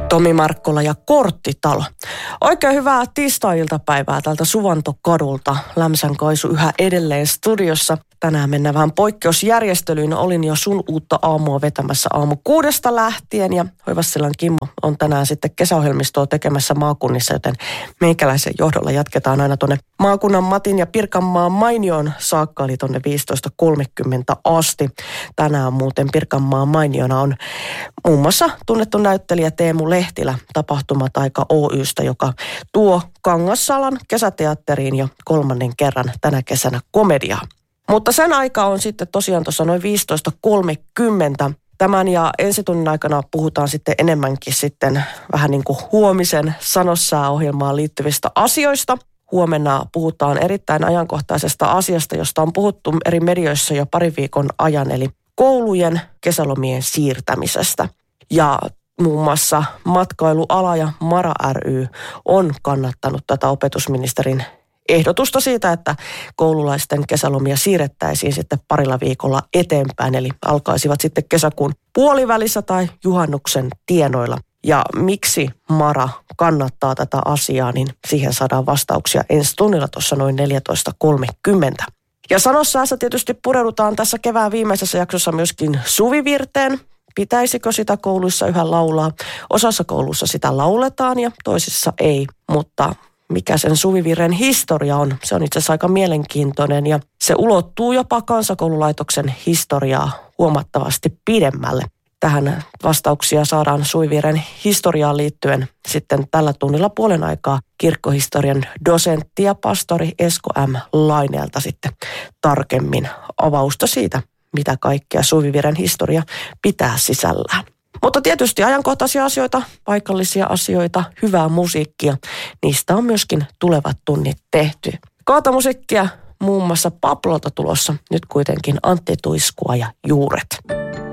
Tomi Markkola ja Korttitalo. Oikein hyvää tiistai-iltapäivää täältä Suvantokadulta. Lämsän Kaisu yhä edelleen studiossa. Tänään mennään vähän poikkeusjärjestelyyn. Olin jo sun uutta aamua vetämässä aamu 6 lähtien ja Hoivassilan Kimmo on tänään sitten kesäohjelmistoa tekemässä maakunnissa, joten meikäläisen johdolla jatketaan aina tuonne maakunnan Matin ja Pirkanmaan Mainioon saakka, eli tuonne 15.30 asti. Tänään muuten Pirkanmaan Mainiona on muun muassa tunnettu näyttelijä Teemu Lehtilä Tapahtumataika Oy:stä, joka tuo Kangassalan kesäteatteriin jo 3. kerran tänä kesänä komediaa. Mutta sen aika on sitten tosiaan tuossa noin 15.30. Tämän ja ensitunnin aikana puhutaan sitten enemmänkin sitten vähän niin kuin huomisen Sanossää-ohjelmaan liittyvistä asioista. Huomenna puhutaan erittäin ajankohtaisesta asiasta, josta on puhuttu eri medioissa jo parin viikon ajan, eli koulujen kesälomien siirtämisestä. Ja muun muassa matkailuala ja MaRa ry on kannattanut tätä opetusministerin ehdotusta siitä, että koululaisten kesälomia siirrettäisiin sitten parilla viikolla eteenpäin, eli alkaisivat sitten kesäkuun puolivälissä tai juhannuksen tienoilla. Ja miksi MaRa kannattaa tätä asiaa, niin siihen saadaan vastauksia ensi tunnilla tuossa noin 14.30. Ja Sanossäässä tietysti pureudutaan tässä kevään viimeisessä jaksossa myöskin suvivirteen. Pitäisikö sitä kouluissa yhä laulaa? Osassa kouluissa sitä lauletaan ja toisissa ei, mutta mikä sen suvivirren historia on, se on itse asiassa aika mielenkiintoinen ja se ulottuu jopa kansakoululaitoksen historiaa huomattavasti pidemmälle. Tähän vastauksia saadaan suvivirren historiaan liittyen sitten tällä tunnilla puolen aikaa kirkkohistorian dosentti ja pastori Esko M. Laineelta sitten tarkemmin avausta siitä, mitä kaikkea suvivirren historia pitää sisällään. Mutta tietysti ajankohtaisia asioita, paikallisia asioita, hyvää musiikkia, niistä on myöskin tulevat tunnit tehty. Kaatomusiikkia muun muassa Pablolta tulossa, nyt kuitenkin Antti Tuiskua ja Juuret.